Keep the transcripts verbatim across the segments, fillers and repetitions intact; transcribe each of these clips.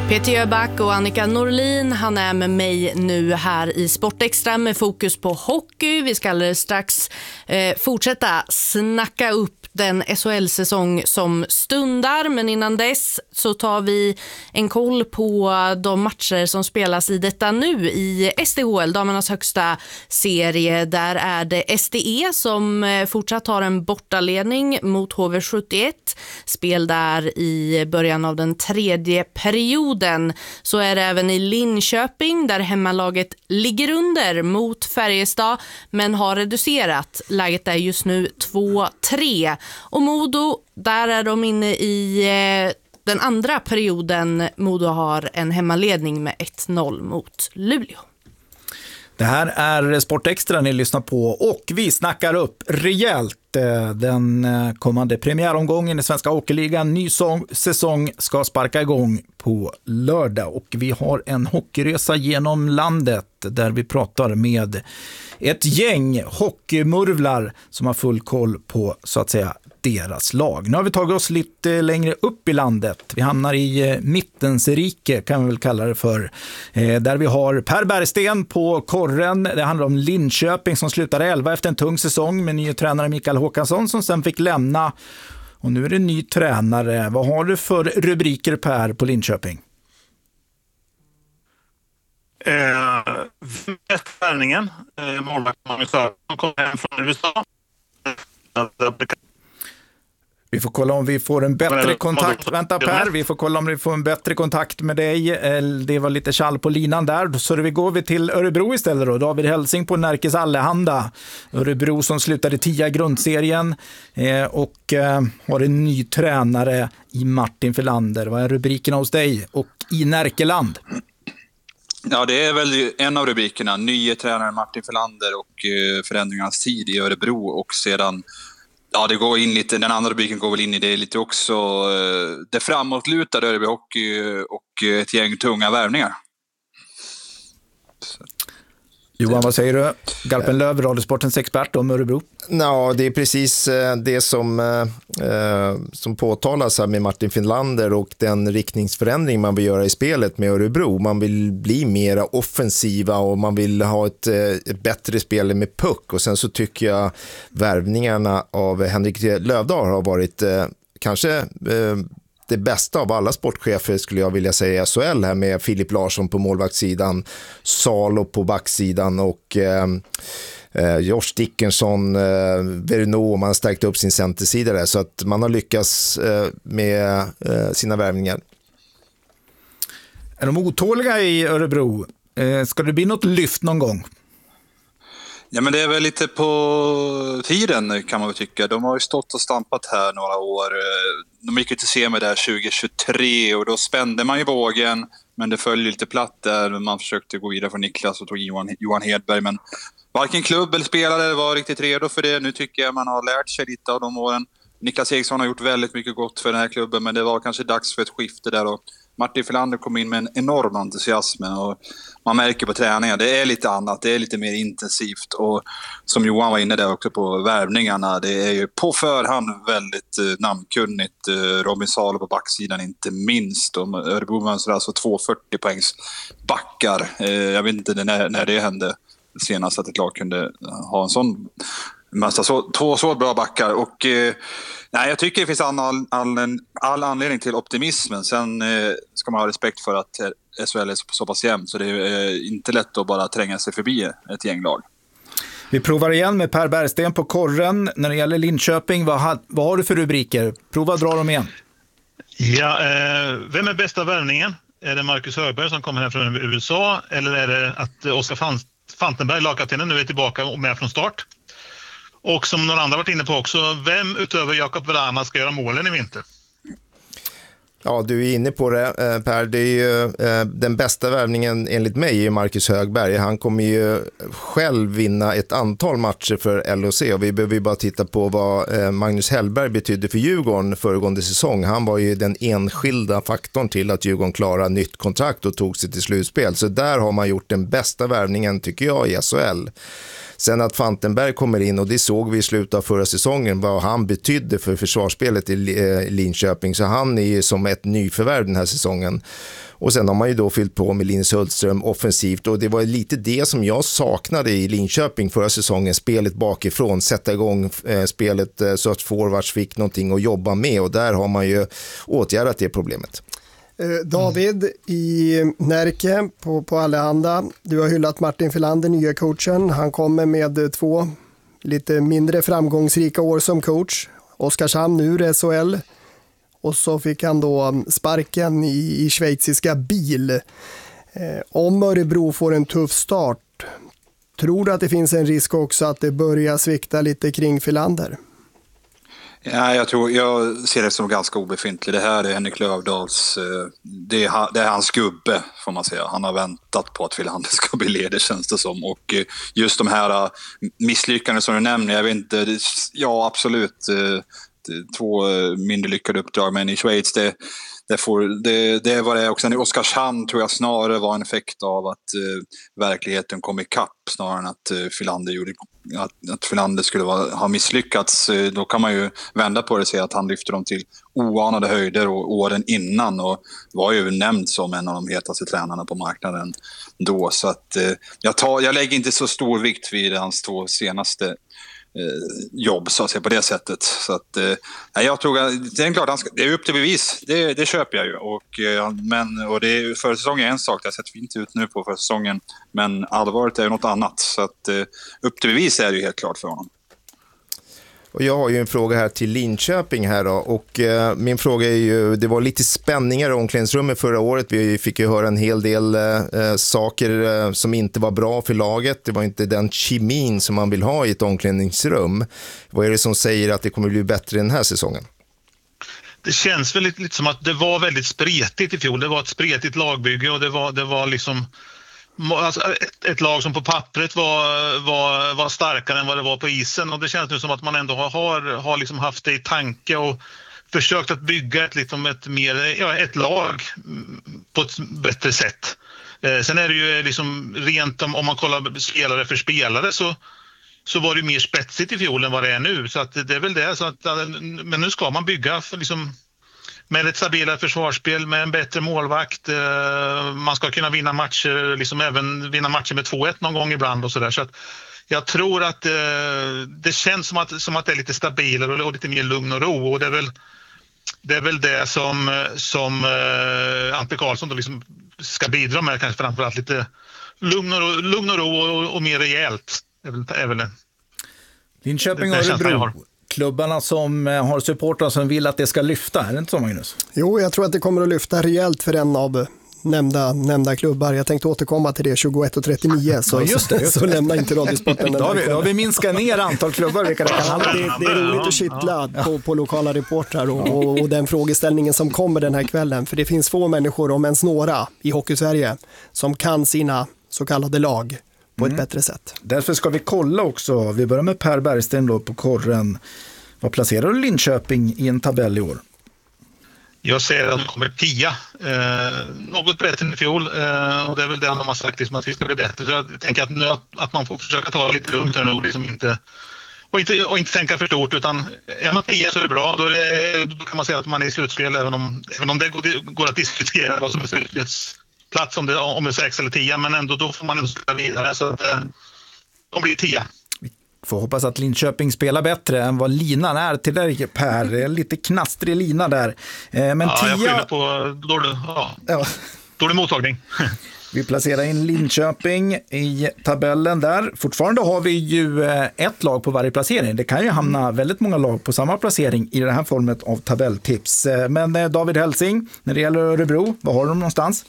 Peter Jöback och Annika Norlin, han är med mig nu här i Sportextra med fokus på hockey. Vi ska alldeles strax eh, fortsätta snacka upp den S H L-säsong som stundar, men innan dess så tar vi en koll på de matcher som spelas i detta nu i S D H L, damernas högsta serie. Där är det S D E som fortsatt har en bortaledning mot H V sjuttioett. Spel där i början av den tredje perioden. Så är det även i Linköping där hemmalaget ligger under mot Färjestad men har reducerat. Läget är just nu två tre. Och Modo, där är de inne i eh, den andra perioden. Modo har en hemmaledning med ett noll mot Luleå. Det här är Sportextra ni lyssnar på och vi snackar upp rejält den kommande premiäromgången i Svenska Hockeyligan. Ny säsong ska sparka igång på lördag och vi har en hockeyresa genom landet där vi pratar med ett gäng hockeymurvlar som har full koll på så att säga deras lag. Nu har vi tagit oss lite längre upp i landet. Vi hamnar i mittens rike kan vi väl kalla det för. Eh, där vi har Per Bergsten på korren. Det handlar om Linköping som slutade elva efter en tung säsong med ny tränare Mikael Håkansson som sen fick lämna. Och nu är det ny tränare. Vad har du för rubriker Per på Linköping? Eh, Västvärningen, eh, målvakt Magnus Högberg kom hem från U S A. Vi får kolla om vi får en bättre kontakt. Vänta Per, vi får kolla om vi får en bättre kontakt med dig. Det var lite kall på linan där. Så vi går vi till Örebro istället då. David Hälsing på Närkes Allehanda. Örebro som slutade tia grundserien och har en ny tränare i Martin Filander. Vad är rubrikerna hos dig och i Närkeland? Ja, det är väl en av rubrikerna. Nye tränare Martin Filander och förändringarnas tid i Örebro och sedan. Ja, det går in lite, den andra rubriken går väl in i det lite också. Det framåtlutade Örebro Hockey och ett gäng tunga värvningar. Så. Johan, vad säger du? Garpenlöv, Radiosportens expert om Örebro. Ja, det är precis det som, eh, som påtalas här med Martin Filander och den riktningsförändring man vill göra i spelet med Örebro. Man vill bli mer offensiva och man vill ha ett, ett bättre spel med puck. Och sen så tycker jag värvningarna av Henrik Lövdahl har varit eh, kanske... Eh, det bästa av alla sportchefer skulle jag vilja säga i S H L här med Filip Larsson på målvaktssidan, Salo på backsidan och eh, Josh Dickinson, eh, Verno, man har stärkt upp sin centersida där så att man har lyckats eh, med eh, sina värvningar. Är de otåliga i Örebro? Eh, ska det bli något lyft någon gång? Ja, men det är väl lite på tiden kan man väl tycka. De har ju stått och stampat här några år. De gick ju till semi där tjugo tjugotre och då spände man ju vågen. Men det följde lite platt där. Man försökte gå vidare från Niklas och tog Johan, Johan Hedberg. Men varken klubb eller spelare var riktigt redo för det. Nu tycker jag man har lärt sig lite av de åren. Niklas Eriksson har gjort väldigt mycket gott för den här klubben. Men det var kanske dags för ett skifte där och Martin Filander kom in med en enorm entusiasm och man märker på träningen, det är lite annat, det är lite mer intensivt och som Johan var inne där också på värvningarna, det är ju på förhand väldigt eh, namnkunnigt. Eh, Robin Salo på backsidan inte minst, och Örebro mönstrar alltså två fyrtio poängs backar. Eh, jag vet inte när, när det hände senast att ett lag kunde ha en sån massa så, två så bra backar och eh, nej, jag tycker det finns all, all, all anledning till optimismen. Sen eh, ska man ha respekt för att S H L är så, så pass jämnt så det är eh, inte lätt att bara tränga sig förbi ett gänglag. Vi provar igen med Per Bergsten på korren. När det gäller Linköping, vad har, vad har du för rubriker? Prova att dra dem igen. Ja, eh, vem är bästa värvningen? Är det Marcus Högberg som kommer här från U S A eller är det att Oskar Fantenberg, lagkaptenen, nu är tillbaka och med från start? Och som några andra varit inne på också, vem utöver Jakob Vrana ska göra målen i vinter? Ja, du är inne på det, Per. Det är ju den bästa värvningen enligt mig är Marcus Högberg. Han kommer ju själv vinna ett antal matcher för L H C och vi behöver ju bara titta på vad Magnus Hellberg betydde för Djurgården föregående säsong. Han var ju den enskilda faktorn till att Djurgården klarade nytt kontrakt och tog sig till slutspel. Så där har man gjort den bästa värvningen tycker jag i S H L. Sen att Fantenberg kommer in, och det såg vi i slutet av förra säsongen, vad han betydde för försvarsspelet i Linköping. Så han är ju som ett nyförvärv den här säsongen. Och sen har man ju då fyllt på med Linus Hultström offensivt, och det var lite det som jag saknade i Linköping förra säsongen, spelet bakifrån, sätta igång eh, spelet eh, så att forwards fick någonting att jobba med, och där har man ju åtgärdat det problemet. Eh, David i Närke på, på Allehanda, du har hyllat Martin Filander, nya coachen. Han kommer med två lite mindre framgångsrika år som coach. Oskarshamn ur S H L. Och så fick han då sparken i, i schweiziska Bil. Eh, om Örebro får en tuff start, tror du att det finns en risk också att det börjar svikta lite kring Filander? Ja, jag, tror, jag ser det som ganska obefintligt. Det här är Henrik Lövdahls, det är, det är hans gubbe får man säga. Han har väntat på att Filander ska bli ledig, känns det som. Och just de här misslyckanden som du nämner, jag vet inte, ja absolut, två mindre lyckade uppdrag, men i Schweiz det, det, får, det, det var det också. I Oskarshamn tror jag snarare var en effekt av att uh, verkligheten kom i kapp snarare än att uh, Filander gjorde att, att Filander skulle vara, ha misslyckats. Uh, då kan man ju vända på det och säga att han lyfter dem till oanade höjder och åren innan, och var ju nämnd som en av de hetaste tränarna på marknaden då. Så att uh, jag, tar, jag lägger inte så stor vikt vid hans två senaste jobb så att säga på det sättet. Så att, eh, jag tror att det är klart han ska, det är upp till bevis, det, det köper jag ju, och, eh, men, och det är, för säsongen är en sak, det har sett fint ut nu på för säsongen, men allvaret är ju något annat, så att eh, upp till bevis är det ju helt klart för honom. Och jag har ju en fråga här till Linköping här då, och eh, min fråga är ju, det var lite spänningar i omklädningsrummet förra året, vi fick ju höra en hel del eh, saker eh, som inte var bra för laget, det var inte den kemin som man vill ha i ett omklädningsrum. Vad är det som säger att det kommer bli bättre den här säsongen? Det känns väl lite, lite som att det var väldigt spretigt i fjol, det var ett spretigt lagbygge, och det var, det var liksom Alltså ett, ett lag som på pappret var, var, var starkare än vad det var på isen, och det känns nu som att man ändå har, har liksom haft det i tanke och försökt att bygga ett, liksom ett, mer, ja, ett lag på ett bättre sätt. Eh, sen är det ju liksom rent om, om man kollar spelare för spelare så, så var det mer spetsigt i fjol än vad det är nu, så att det är väl det. Så att, men nu ska man bygga för liksom med ett stabilare försvarsspel, med en bättre målvakt. Man ska kunna vinna matcher, liksom även vinna matcher med två ett någon gång ibland och sådär. Så att jag tror att det känns som att, som att det är lite stabilare och lite mer lugn och ro. Och det är väl det, är väl det som, som Ante Karlsson då liksom ska bidra med, kanske framförallt lite lugn och ro, lugn och, ro och, och mer rejält. Det är väl, är väl det. Linköping och Örebro. Klubbarna som har supportrar som vill att det ska lyfta, är det inte så, Magnus? Jo, jag tror att det kommer att lyfta rejält för en av nämnda, nämnda klubbar. Jag tänkte återkomma till det tjugoett och trettionio, så, ja, just det, just det. så lämna inte Radiosporten. Då har vi, då har vi minskat ner antal klubbar. Vilka det, kan det, det är roligt att kittla på, på lokala reportrar och, och, och den frågeställningen som kommer den här kvällen. För det finns få människor, om ens några, i Hockeysverige som kan sina så kallade lag på ett mm. bättre sätt. Därför ska vi kolla också. Vi börjar med Per Bergsten då på korren. Vad placerar du Linköping i en tabell i år? Jag säger att de kommer tia. Eh, något bättre än i fjol. Eh, och det är väl det de har sagt, liksom, att vi ska bli bättre. Så jag tänker att, nu, att, att man får försöka ta lite lugnt här nu och, liksom inte, och, inte, och inte tänka för stort. Utan är man tia så är det bra. Då, är det, då kan man säga att man är i slutspel, även om, även om det går, går att diskutera vad som är slutspelsplats, om det, om det är sex eller tio. Men ändå då får man ändå spela vidare. Så att eh, de blir tia. Får hoppas att Linköping spelar bättre än vad linan är till dig, Per. Det är lite knastrig lina där. Men ja, tia... jag skyller på dålig, ja. Ja. dålig mottagning. Vi placerar in Linköping i tabellen där. Fortfarande har vi ju ett lag på varje placering. Det kan ju hamna väldigt många lag på samma placering i det här formet av tabelltips. Men David Helsing, när det gäller Örebro, vad har de någonstans?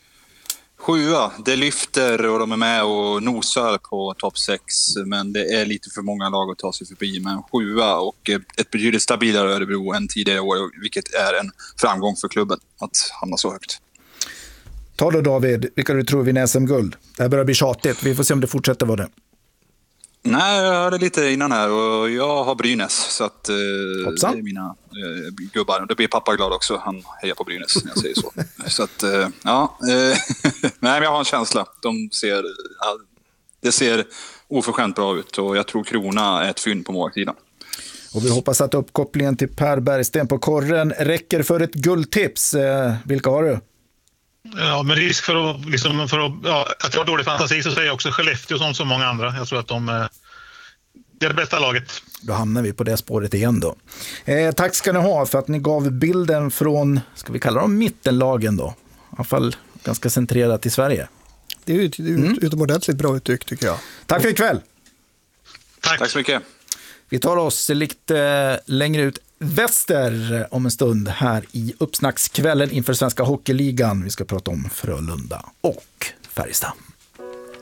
Sjua, det lyfter och de är med och nosar på topp sex, men det är lite för många lag att ta sig förbi. Men sjua och ett betydligt stabilare Örebro än tidigare år, vilket är en framgång för klubben att hamna så högt. Ta då David, vilka du tror vinner S M-guld? Det här börjar bli tjatigt, vi får se om det fortsätter vara det. Nej, jag hörde lite innan här och jag har Brynäs, så att eh, det är mina eh, gubbar. Det blir pappa glad också, han hejar på Brynäs när jag säger så. Så att, eh, ja. Eh, nej, men jag har en känsla. De ser, ja, det ser oförskämt bra ut och jag tror Krona är ett fynd på målsidan. Och vi hoppas att uppkopplingen till Per Bergsten på korren räcker för ett guldtips. Eh, vilka har du? Ja, med risk för att, liksom, för att, ja, att jag har dålig fantasi så säger jag också Skellefteå som så många andra. Jag tror att de eh, det är det bästa laget. Då hamnar vi på det spåret igen då. Eh, tack ska ni ha för att ni gav bilden från, ska vi kalla dem mittenlagen då? I alla fall ganska centrerat i Sverige. Det är ju ett mm. utomordentligt bra uttryck tycker jag. Tack för ikväll. Tack. Tack så mycket. Vi tar oss lite längre ut väster om en stund här i uppsnackskvällen inför Svenska Hockeyligan. Vi ska prata om Frölunda och Färjestad.